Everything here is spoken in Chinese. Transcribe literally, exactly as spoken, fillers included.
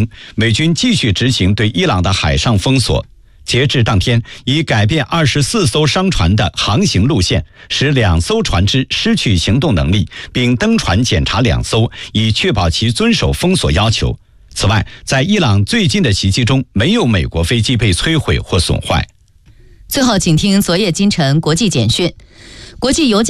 称，美军继续执行对伊朗的海上封锁。截至当天，已改变二十四艘商船的航行路线，使两艘船只失去行动能力，并登船检查两艘，以确保其遵守封锁要求。此外，在伊朗最近的袭击中，没有美国飞机被摧毁或损坏。 最后，请听昨夜今晨国际简讯。国际油价